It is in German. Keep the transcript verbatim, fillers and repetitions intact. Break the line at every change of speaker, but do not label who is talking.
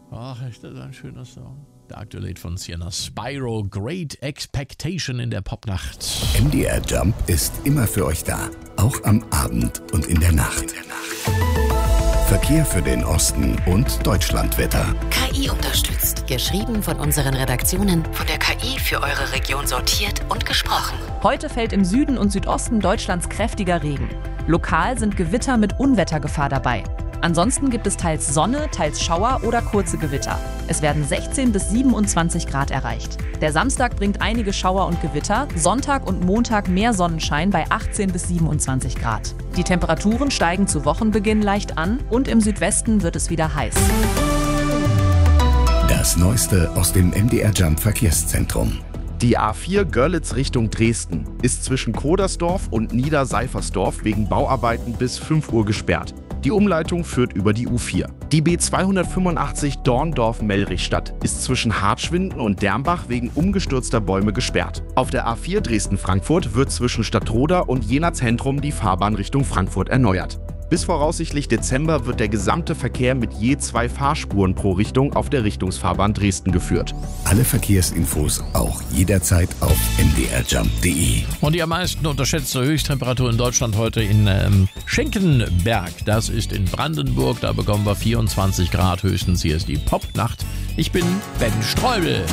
Ach, ist das ein schöner Song. Der aktuelle von Sienna Spyro, Great Expectation in der Popnacht.
M D R Jump ist immer für euch da, auch am Abend und in der Nacht. Verkehr für den Osten und Deutschlandwetter.
K I unterstützt. Geschrieben von unseren Redaktionen, von der K I für eure Region sortiert und gesprochen.
Heute fällt im Süden und Südosten Deutschlands kräftiger Regen. Lokal sind Gewitter mit Unwettergefahr dabei. Ansonsten gibt es teils Sonne, teils Schauer oder kurze Gewitter. Es werden sechzehn bis siebenundzwanzig Grad erreicht. Der Samstag bringt einige Schauer und Gewitter, Sonntag und Montag mehr Sonnenschein bei achtzehn bis siebenundzwanzig Grad. Die Temperaturen steigen zu Wochenbeginn leicht an und im Südwesten wird es wieder heiß.
Das Neueste aus dem M D R Jump Verkehrszentrum.
Die A vier Görlitz Richtung Dresden ist zwischen Kodersdorf und Niederseifersdorf wegen Bauarbeiten bis fünf Uhr gesperrt. Die Umleitung führt über die U vier. Die B zweihundertfünfundachtzig Dorndorf-Mellrichstadt ist zwischen Hartschwinden und Dermbach wegen umgestürzter Bäume gesperrt. Auf der A vier Dresden-Frankfurt wird zwischen Stadtroda und Jena-Zentrum die Fahrbahn Richtung Frankfurt erneuert. Bis voraussichtlich Dezember wird der gesamte Verkehr mit je zwei Fahrspuren pro Richtung auf der Richtungsfahrbahn Dresden geführt.
Alle Verkehrsinfos auch jederzeit auf m d r jump punkt d e.
Und die am meisten unterschätzte Höchsttemperatur in Deutschland heute in ähm, Schenkenberg. Das ist in Brandenburg. Da bekommen wir vierundzwanzig Grad höchstens. Hier ist die Popnacht. Ich bin Ben Streubel.